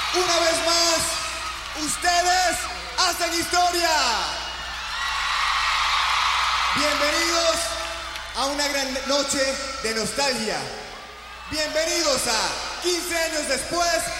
Una vez más, ustedes hacen historia. Bienvenidos a una gran noche de nostalgia. Bienvenidos a 15 años después